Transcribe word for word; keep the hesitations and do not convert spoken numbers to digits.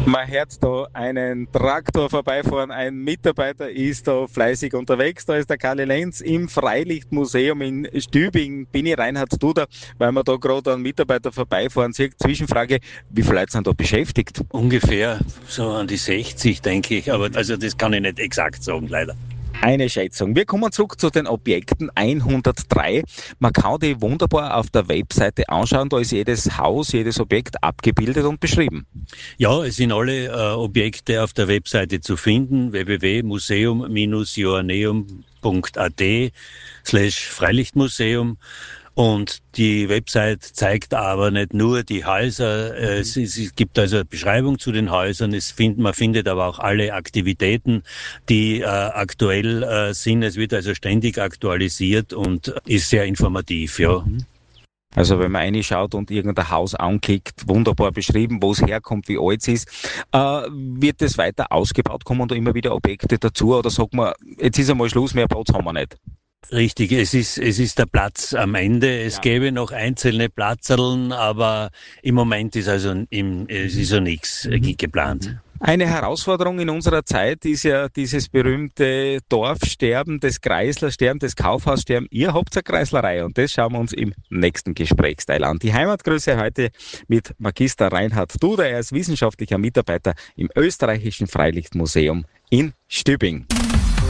Man hört da einen Traktor vorbeifahren, ein Mitarbeiter ist da fleißig unterwegs. Da ist der Karli Lenz im Freilichtmuseum in Stübingen. Bin ich Reinhard Duder, weil wir da gerade einen Mitarbeiter vorbeifahren. Zwischenfrage, wie viele Leute sind da beschäftigt? Ungefähr so an die sechzig, denke ich. Aber also das kann ich nicht exakt sagen, leider. Eine Schätzung. Wir kommen zurück zu den Objekten hundertdrei. Man kann die wunderbar auf der Webseite anschauen. Da ist jedes Haus, jedes Objekt abgebildet und beschrieben. Ja, es sind alle äh, Objekte auf der Webseite zu finden. w w w punkt museum Bindestrich joanneum punkt a t slash Freilichtmuseum. Und die Website zeigt aber nicht nur die Häuser, es, es gibt also eine Beschreibung zu den Häusern, es find, man findet aber auch alle Aktivitäten, die äh, aktuell äh, sind. Es wird also ständig aktualisiert und ist sehr informativ, ja. Also wenn man reinschaut und irgendein Haus anklickt, wunderbar beschrieben, wo es herkommt, wie alt es ist, äh, wird es weiter ausgebaut, kommen da immer wieder Objekte dazu oder sagt man, jetzt ist einmal Schluss, mehr Platz haben wir nicht? Richtig, es ist, es ist der Platz am Ende. Es ja. gäbe noch einzelne Platzerln, aber im Moment ist also im, es ist so nichts mhm. geplant. Eine Herausforderung in unserer Zeit ist ja dieses berühmte Dorfsterben, das Kreislersterben, das Kaufhaussterben. Ihr habt eine Kreislerei und das schauen wir uns im nächsten Gesprächsteil an. Die Heimatgrüße heute mit Magister Reinhard Duder. Er ist wissenschaftlicher Mitarbeiter im Österreichischen Freilichtmuseum in Stübingen.